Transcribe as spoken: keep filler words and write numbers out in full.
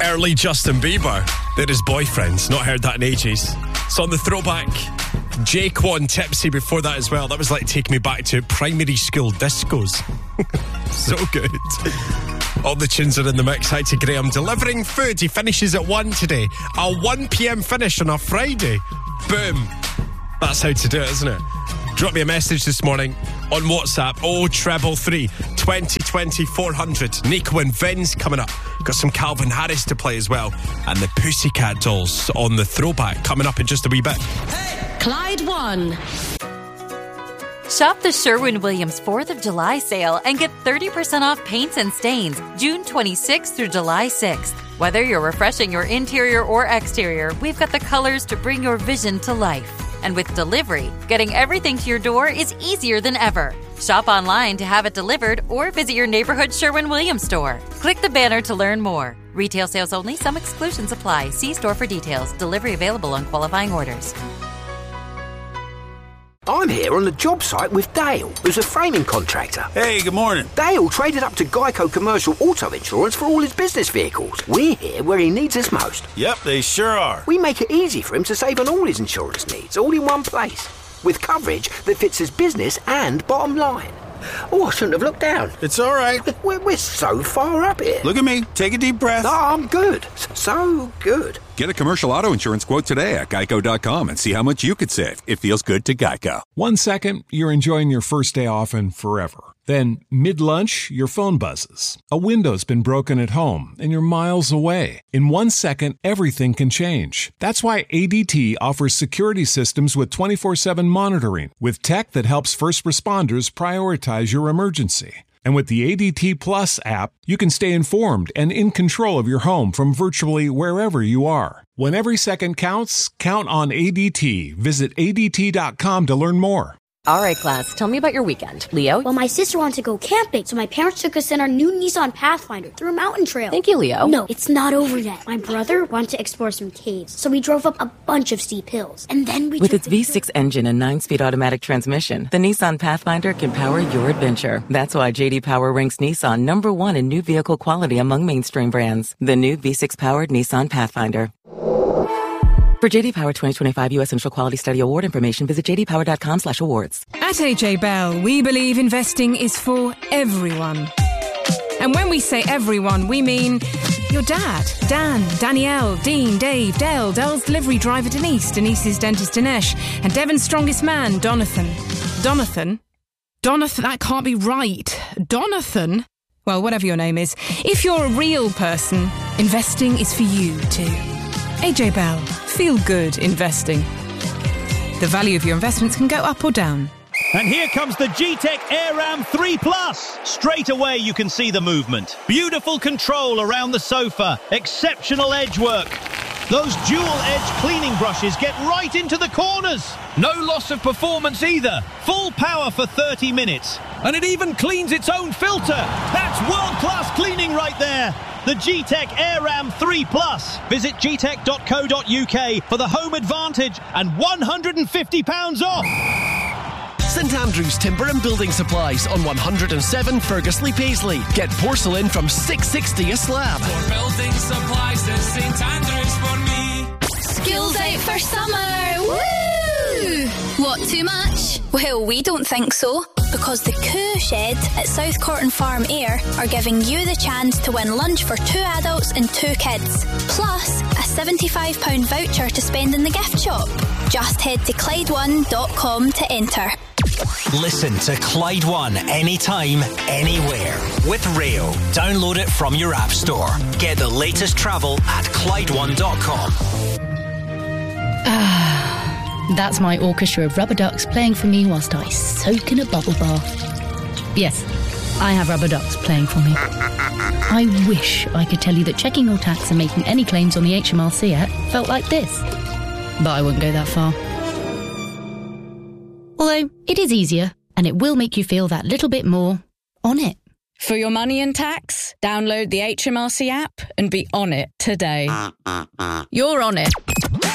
Early Justin Bieber. They're his boyfriends. Not heard that in ages. So on the throwback, J-Quan Tipsy before that as well. That was like taking me back to primary school discos. So good. All the tunes are in the mix. Hi to Graham. Delivering food. He finishes at one today. A one p.m. finish on a Friday. Boom. That's how to do it, isn't it? Drop me a message this morning on WhatsApp. Oh, treble three, twenty twenty, four hundred. Nico and Vin's coming up. Got some Calvin Harris to play as well. And the Pussycat Dolls on the throwback coming up in just a wee bit. Hey! Clyde One. Shop the Sherwin-Williams fourth of July sale and get thirty percent off paints and stains June twenty-sixth through July sixth. Whether you're refreshing your interior or exterior, we've got the colors to bring your vision to life. And with delivery, getting everything to your door is easier than ever. Shop online to have it delivered or visit your neighborhood Sherwin-Williams store. Click the banner to learn more. Retail sales only. Some exclusions apply. See store for details. Delivery available on qualifying orders. I'm here on the job site with Dale, who's a framing contractor. Hey, good morning. Dale traded up to Geico Commercial Auto Insurance for all his business vehicles. We're here where he needs us most. Yep, they sure are. We make it easy for him to save on all his insurance needs, all in one place, with coverage that fits his business and bottom line. Oh, I shouldn't have looked down. It's all right. We're, we're so far up here. Look at me. Take a deep breath. No, I'm good. So good. Get a commercial auto insurance quote today at geico dot com and see how much you could save. It feels good to Geico. One second, you're enjoying your first day off and forever. Then, mid-lunch, your phone buzzes. A window's been broken at home, and you're miles away. In one second, everything can change. That's why A D T offers security systems with twenty-four seven monitoring, with tech that helps first responders prioritize your emergency. And with the A D T Plus app, you can stay informed and in control of your home from virtually wherever you are. When every second counts, count on A D T. Visit A D T dot com to learn more. All right, class, tell me about your weekend. Leo? Well, my sister wanted to go camping, so my parents took us in our new Nissan Pathfinder through a mountain trail. Thank you, Leo. No, it's not over yet. My brother wanted to explore some caves, so we drove up a bunch of steep hills. And then we With its V six engine and nine-speed automatic transmission, the Nissan Pathfinder can power your adventure. That's why J D Power ranks Nissan number one in new vehicle quality among mainstream brands. The new V six-powered Nissan Pathfinder. For J D Power twenty twenty-five U S Initial Quality Study Award information, visit j d power dot com slash awards. At A J Bell, we believe investing is for everyone. And when we say everyone, we mean your dad, Dan, Danielle, Dean, Dave, Dale, Dell's delivery driver Denise, Denise's dentist Dinesh, and Devon's strongest man, Donathan. Donathan? Donathan, that can't be right. Donathan? Well, whatever your name is. If you're a real person, investing is for you too. A J Bell. Feel good investing. The value of your investments can go up or down. And here comes the G-Tech AirRam three plus. Straight away you can see the movement. Beautiful control around the sofa. Exceptional edge work. Those dual-edge cleaning brushes get right into the corners. No loss of performance either. Full power for thirty minutes. And it even cleans its own filter. That's world-class cleaning right there. The G-Tech AirRam three plus. Visit g tech dot co dot u k for the home advantage and one hundred fifty pounds off. St Andrews Timber and Building Supplies on one hundred seven Fergusley Paisley. Get porcelain from six sixty a slab. For building supplies, there's St Andrews for me. School's out for summer. Woo! What, too much? Well, we don't think so. Because the Coo Shed at South Corton Farm Air are giving you the chance to win lunch for two adults and two kids. Plus, a seventy-five pounds voucher to spend in the gift shop. Just head to Clyde one dot com to enter. Listen to Clyde One anytime, anywhere. With Rail. Download it from your app store. Get the latest travel at Clyde one dot com. That's my orchestra of rubber ducks playing for me whilst I soak in a bubble bath. Yes, I have rubber ducks playing for me. I wish I could tell you that checking your tax and making any claims on the H M R C app felt like this. But I wouldn't go that far. Although, it is easier, and it will make you feel that little bit more on it. For your money and tax, download the H M R C app and be on it today. You're on it.